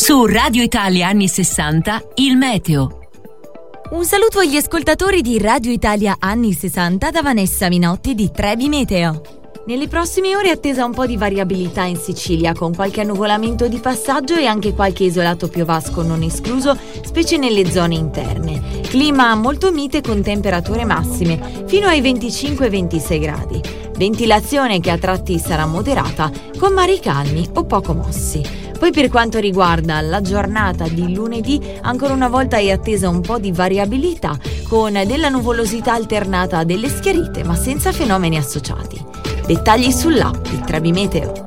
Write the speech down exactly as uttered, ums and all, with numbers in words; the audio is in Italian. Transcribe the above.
Su Radio Italia anni sessanta, il meteo. Un saluto agli ascoltatori di Radio Italia anni sessanta da Vanessa Minotti di Trebi Meteo. Nelle prossime ore è attesa un po' di variabilità in Sicilia, con qualche annuvolamento di passaggio e anche qualche isolato piovasco non escluso, specie nelle zone interne. Clima molto mite con temperature massime fino ai venticinque ventisei gradi. Ventilazione che a tratti sarà moderata, con mari calmi o poco mossi. Poi per quanto riguarda la giornata di lunedì, ancora una volta è attesa un po' di variabilità, con della nuvolosità alternata a delle schiarite, ma senza fenomeni associati. Dettagli sull'app di Trebi Meteo.